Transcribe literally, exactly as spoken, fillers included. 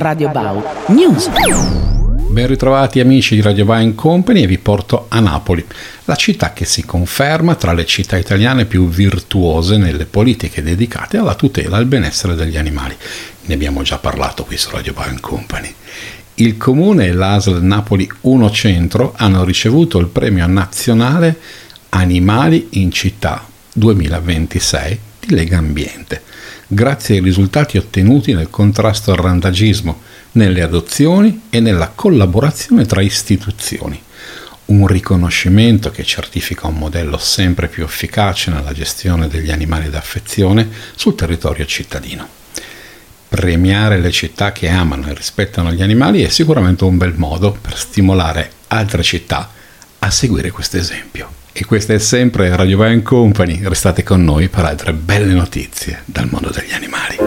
Radio Bau News. Ben ritrovati amici di Radio Bau Company e vi porto a Napoli, la città che si conferma tra le città italiane più virtuose nelle politiche dedicate alla tutela e al benessere degli animali. Ne abbiamo già parlato qui su Radio Bau Company. Il Comune e l'A S L Napoli uno Centro hanno ricevuto il premio nazionale Animali in Città duemilaventisei di Lega Ambiente, grazie ai risultati ottenuti nel contrasto al randagismo, nelle adozioni e nella collaborazione tra istituzioni. Un riconoscimento che certifica un modello sempre più efficace nella gestione degli animali d'affezione sul territorio cittadino. Premiare le città che amano e rispettano gli animali è sicuramente un bel modo per stimolare altre città a seguire questo esempio. E questa è sempre Radio Bau Company. Restate con noi per altre belle notizie dal mondo degli animali.